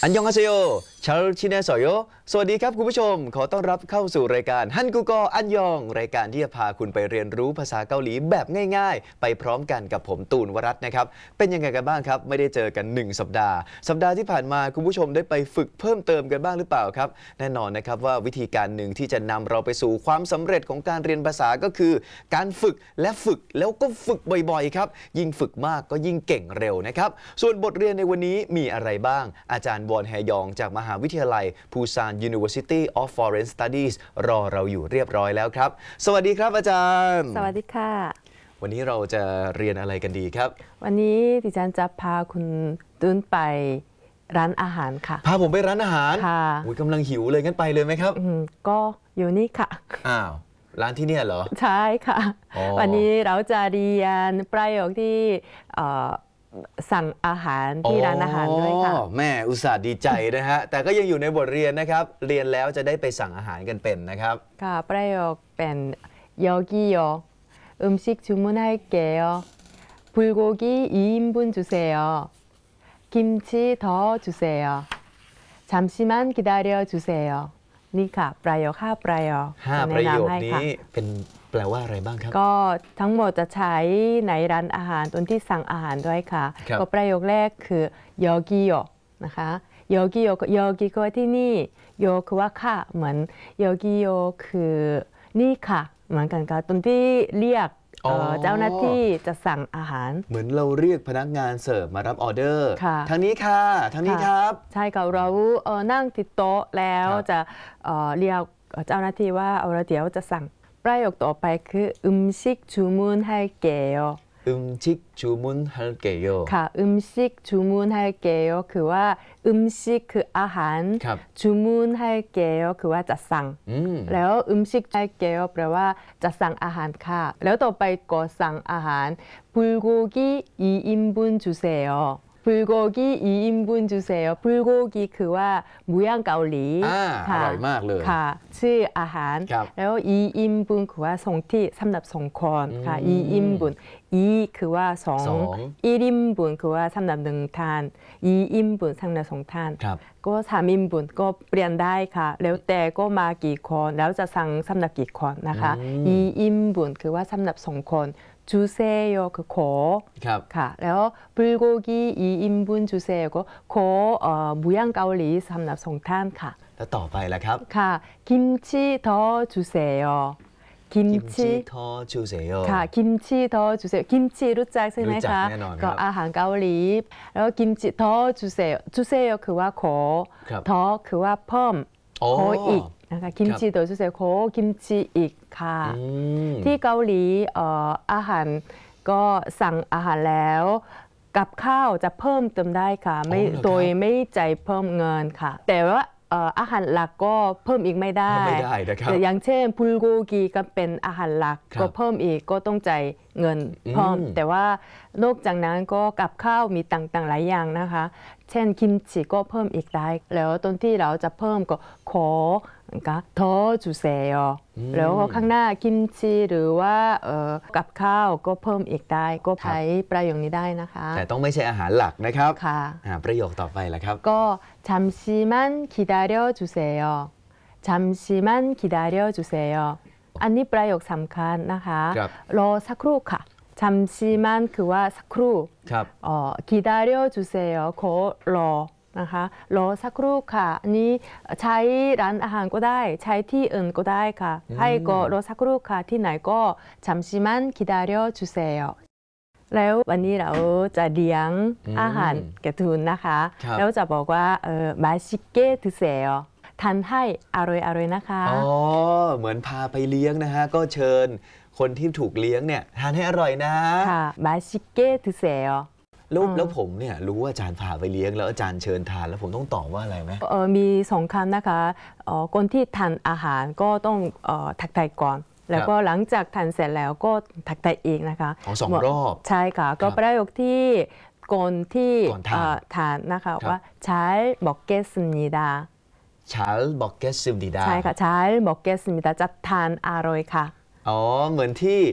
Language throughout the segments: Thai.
อันยองอาเซโยชาลชินเนสโยสวัสดีครับคุณผู้ชมขอต้อนรับเข้าสู่รายการฮันกูกออันยองรายการที่จะพาคุณไปเรียนรู้ภาษาเกาหลีแบบง่ายๆไปพร้อมกันกับผมตูนวรัตน์นะครับเป็นยังไงกันบ้างครับไม่ได้เจอกัน1สัปดาห์ที่ผ่านมาคุณผู้ชมได้ไปฝึกเพิ่มเติมกันบ้างหรือเปล่าครับแน่นอนนะครับว่าวิธีการหนึ่งที่จะนำเราไปสู่ความสำเร็จของการเรียนภาษาก็คือการฝึกและฝึกแล้วก็ฝึกบ่อยๆครับยิ่งฝึกมากก็ยิ่งเก่งเร็วนะครับส่วนบทเรียนในวันนี้มีอะไรบ้างอาจารย์วอนแฮยองจากมหาวิทยาลัยปูซาน University of Foreign Studies รอเราอยู่เรียบร้อยแล้วครับสวัสดีครับอาจารย์สวัสดีค่ะวันนี้เราจะเรียนอะไรกันดีครับวันนี้ดิฉันจะพาคุณตุ้นไปร้านอาหารค่ะพาผมไปร้านอาหารค่ะกำลังหิวเลยงั้นไปเลยไหมครับก็อยู่นี่ค่ะอ้าวร้านที่เนี่ยเหรอใช่ค่ะวันนี้เราจะเรียนประโยคที่สั่งอาหารที่ร้านอาหารด้วยค่ะแม่อุตส่าห์ดีใจนะฮะแต่ก็ยังอยู่ในบทเรียนนะครับเรียนแล้วจะได้ไปสั่งอาหารกันเป็นนะครับค่ะประโยคเป็น여기요 음식 주문할게요 불고기 2인분 주세요 김치 더 주세요 잠시만 기다려 주세요นี่ค่ะประโยค5ประโยค 5ประโยคนี้เป็นแปลว่าอะไรบ้างครับก็ทั้งหมดจะใช้ในร้านอาหารตอนที่สั่งอาหารด้วยค่ะก็ประโยคแรกคือ여기요นะคะ여기요 여기คือที่นี่โยคือว่าค่ะเหมือน여기요คือนี่ค่ะเหมือนกันค่ะตอนที่เรียกเจ้าหน้าที่จะสั่งอาหารเหมือนเราเรียกพนักงานเสิร์ฟมารับออเดอร์ทางนี้ค่ะทางนี้ครับใช่ค่ะเรานั่งที่โต๊ะแล้วจะเรียกเจ้าหน้าที่ว่าเดี๋ยวจะสั่งประโยคต่อไปคือ음식 주문할게요 음식 주문할게요 ค่ะ음식 주문할게요คือว่า음식คืออาหาร주문할게요คือว่าจะสั่งแล้ว음식 할게요แปลว่าจะสั่งอาหารค่ะแล้วต่อไปก็สั่งอาหาร불고기 2인분 주세요 불고기 2인분 주세요 불고기คือว่าหมูย่างเกาหลีอร่อยมากเลยค่ะชื่ออาหารแล้ว 2인분คือว่าส่งที่สำหรับ2คนค่ะ 2인분 คือว่า2 1인분คือว่าสำหรับ1ทาน 2인분สำหรับ2ทานก็ 3인분ก็เปลี่ยนได้ค่ะแล้วแต่ก็มากี่คนแล้วจะสั่งสำหรับกี่คนนะคะ 2인분คือว่าสำหรับ2คน주세요คือขอค่ะแล้ว불고기 2인분 주세요ก็ขอหมูย่างเกาหลีสำหรับ2ท่านค่ะแล้วต่อไปล่ะครับค่ะ김치 더 주세요 김치 더 주세요 ค่ะ김치 더 주세요 김치รู้จักใช่ไหมคะก็อาหารเกาหลีแล้ว김치 더 주세요 주세요คือว่าขอ더คือว่าเพิ่มขออีกนะคะกิมจิ더 주세요ขอกิมจิอีกค่ะที่เกาหลีอาหารก็สั่งอาหารแล้วกับข้าวจะเพิ่มเติมได้ค่ะโดยไม่จ่ายเพิ่มเงินค่ะแต่ว่าอาหารหลักก็เพิ่มอีกไม่ได้นะครับอย่างเช่น불고기ก็เป็นอาหารหลักก็เพิ่มอีกก็ต้องจ่ายเงินเพิ่มแต่ว่านอกจากนั้นก็กับข้าวมีต่างๆหลายอย่างนะคะเช่นกิมจิก็เพิ่มอีกได้แล้วตอนที่เราจะเพิ่มก็ขอ더 주세요แล้วข้างหน้ากิมจิหรือว่ากับข้าวก็เพิ่มอีกได้ก็ใช้ประโยคนี้ได้นะคะแต่ต้องไม่ใช่อาหารหลักนะครับค่ะประโยคต่อไปล่ะครับก็잠시만 기다려 주세요 잠시만 기다려 주세요อันนี้ประโยคสำคัญนะคะรอสักครู่ค่ะ잠시만คือว่าสักครู่기다려 주세요ขอรอนะคะรอสักครู่ค่ะอันนี้ใช้ร้านอาหารก็ได้ใช้ที่อื่นก็ได้ค่ะให้ก็รอสักครู่ค่ะที่ไหนก็잠시만 기다려 주세요แล้ววันนี้เราจะเลี้ยงอาหารกระทุนนะคะแล้วจะบอกว่า맛있게 드세요ทานให้อร่อยนะคะเหมือนพาไปเลี้ยงนะฮะก็เชิญคนที่ถูกเลี้ยงเนี่ยทานให้อร่อยนะค่ะ맛있게 드세요 แล้วผมเนี่ยรู้ว่าอาจารย์พาไปเลี้ยงแล้วอาจารย์เชิญทานแล้วผมต้องตอบว่าอะไรไหมมี2 คำนะคะคนที่ทานอาหารก็ต้องทักทายก่อนแล้วก็หลังจากทานเสร็จแล้วก็ทักทายอีกนะคะ 2 รอบใช่ค่ะก็ประโยคที่ก่อนที่ทานนะคะว่า잘 먹겠습니다 잘 먹겠습니다 ใช่ค่ะ잘 먹겠습니다จะทานอร่อยค่ะเหมือนที่ค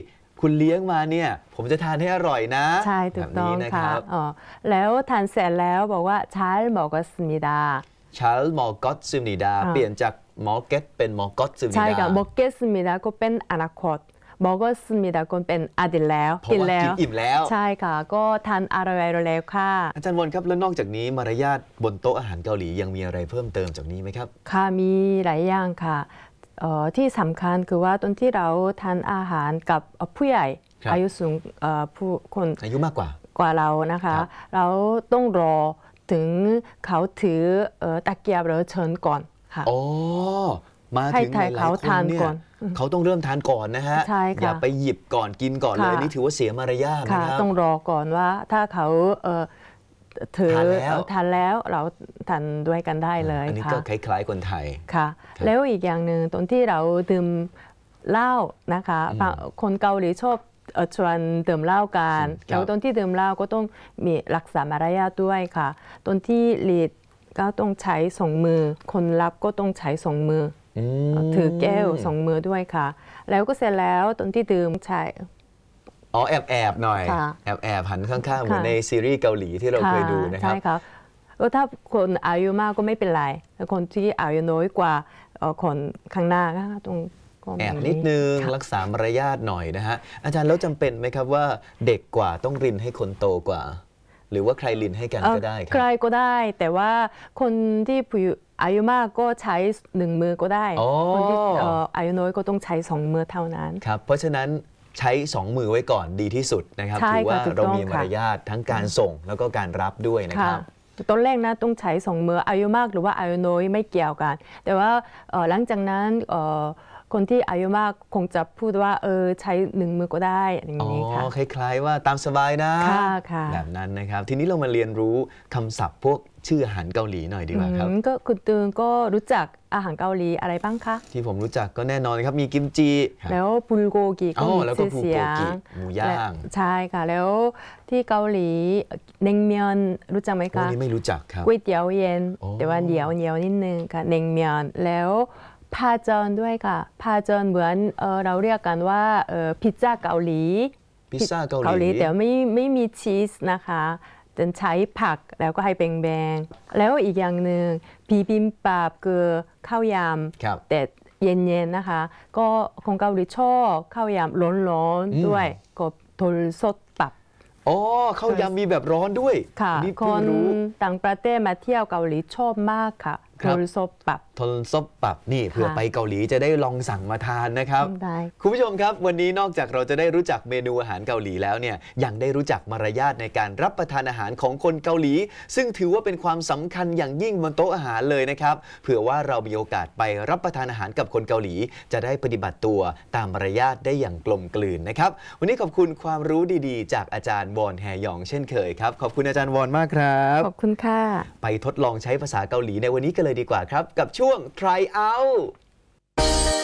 คุณเลี้ยงมาเนี่ยผมจะทานให้อร่อยนะใช่ถูกต้องแบบนี้นะคค่ะรับแล้วทานเสร็จแล้วบอกว่า잘 먹었습니다 ชาร์ลมอร์กอตซึมนิดาเปลี่ยนจากมอร์เก็ตเป็นมอร์กอตซึมนิใช่ดาค่ะ 먹겠습니다ก็เป็นอนาคต 먹었습니다ก็เป็นอดีตแล้วเพราะว่ากินอิ่มแล้วใช่ค่ะ ก็ทานอร่อยแล้วค่ะอาจารย์วอนครับแล้วนอกจากนี้มารยาทบนโต๊ะอาหารเกาหลียังมีอะไรเพิ่มเติมจากนี้ไหมครับค่ะมีหลายอย่างค่ะที่สำคัญคือว่าตอนที่เราทานอาหารกับผู้ใหญ่ครับอายุสูงผู้คนอายุมากกว่าเรานะคะครับเราต้องรอถึงเขาถือตะเกียบหรือช้อนก่อนค่ะอ๋อมาถึงหให้ลายเขาๆคนทานเนี่ยก่อนเขาต้องเริ่มทานก่อนนะฮะใช่ค่ะอย่าไปหยิบก่อนกินก่อนเลยค่ะนี่ถือว่าเสียมารยาทนะค่ะครับต้องรอก่อนว่าถ้าเขาถือทานแล้วทานแล้วเราทานด้วยกันได้เลยอันนี้ค่ะก็คล้ายๆคนไทยค่ะครับแล้วอีกอย่างหนึ่งตอนที่เราดื่มเหล้านะคะบางคนเกาหลีชอบชวนดื่มเหล้ากันครับแล้วตอนที่ดื่มเหล้าก็ต้องมีรักษามารยาทด้วยค่ะตอนที่ลีดก็ต้องใช้สองมือ คนรับก็ต้องใช้สองมือ ถือแก้วสองมือด้วยค่ะ แล้วก็เสร็จแล้วตอนที่ดื่มใช้อ๋อแอบหน่อยค่ะแอบหันข้างๆเหมือนค่ะในซีรีส์เกาหลีที่เราเคยดูนะครับใช่ค่ะก็ถ้าคนอายุมากก็ไม่เป็นไรแต่คนที่อายุน้อยกว่าคนข้างหน้าก็ต้องก็แอบนิดนึงค่ะรักษามารยาทหน่อยนะฮะอาจารย์แล้วจำเป็นไหมครับว่าเด็กกว่าต้องรินให้คนโตกว่า หรือว่าใครรินให้กันก็ได้คใครรับก็ได้ แต่ว่าคนที่อายุมากก็ใช้หนึ่งมือก็ได้อ๋อคนที่อายุน้อยก็ต้องใช้สองมือเท่านั้นครับเพราะฉะนั้นใช้2มือไว้ก่อนดีที่สุดนะครับใช่ถือว่าค่ะถูกเราต้องมีมารยาททั้งการส่งแล้วก็การรับด้วยนะคค่ะรับตอนแรกนะต้องใช้สองมืออายุมากหรือว่าอายุน้อยไม่เกี่ยวกัน แต่ว่าหลังจากนั้นคนที่อายุมากคงจะพูดว่าใช้หนึ่งมือก็ได้อย่างอ๋อนี้ค่ะคล้ายๆว่าตามสบายนะค่ะแบบนั้นนะครับ ทีนี้เรามาเรียนรู้คำศัพท์พวกชื่ออาหารเกาหลีหน่อยดีกว่าครับก็คุณตูนก็รู้จักอาหารเกาหลีอะไรบ้างคะที่ผมรู้จักก็แน่นอนครับมีกิมจิครับแล้วบุลโกกิก็อ๋อมีแล้วก็ชื่อเสียบุลโกกิงหมูย่างและใช่ค่ะ แล้วที่เกาหลีเนงเมียนรู้จักไหมโอ้คะนี่ไม่รู้จักครับก๋วยเตี๋ยวเย็นโอ้แต่ว่าเหนียวนิดนึงค่ะเนงเมียนแล้วพาจอนด้วยค่ะพาจอนเหมือนเราเรียกกันว่าพิซซ่าเกาหลีพิซซ่าเกาหลีแต่ไม่มีชีสนะคะจะใช้ผักแล้วก็ให้แบงๆแล้วอีกอย่างหนึ่งบิบิมบับคือข้าวยำครับแต่เย็นๆนะคะ ก็คนเกาหลีชอบข้าวยำร้อนๆด้วยก็โทลสดปับอ๋อข้าวยำมีแบบร้อนด้วยค่ะนี่คเพิ่งนรู้ต่างประเทศมาเที่ยวเกาหลีชอบมากค่ะคโทรับลสดปับทนซบปรับนี่เผื่อไปเกาหลีจะได้ลองสั่งมาทานนะครับได้คุณผู้ชมครับวันนี้นอกจากเราจะได้รู้จักเมนูอาหารเกาหลีแล้วเนี่ยยังได้รู้จักมารยาทในการรับประทานอาหารของคนเกาหลี ซึ่งถือว่าเป็นความสำคัญอย่างยิ่งบนโต๊ะอาหารเลยนะครับเผื่อว่าเรามีโอกาสไปรับประทานอาหารกับคนเกาหลี จะได้ปฏิบัติตัวตามมารยาทได้อย่างกลมกลืนนะครับวันนี้ขอบคุณความรู้ดีๆ จากอาจารย์วอนแฮยองเช่นเคยครับขอบคุณอาจารย์วอนมากครับขอบคุณค่ะไปทดลองใช้ภาษาเกาหลีในวันนี้กันเลยดีกว่าครับกับช่วง try out